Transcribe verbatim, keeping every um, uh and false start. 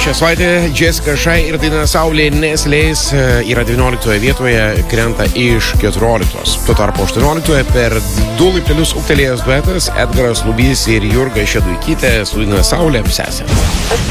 Šią savaitę Jessica Shy ir daina Saulė nesileis yra devynioliktoje vietoje, krenta iš keturioliktos. Tuo tarpu aštuonioliktoje per du laiptelius ūgtelėjęs duetas Edgaras Lubys ir Jurga Šeduikytė su daina Saulė sesė.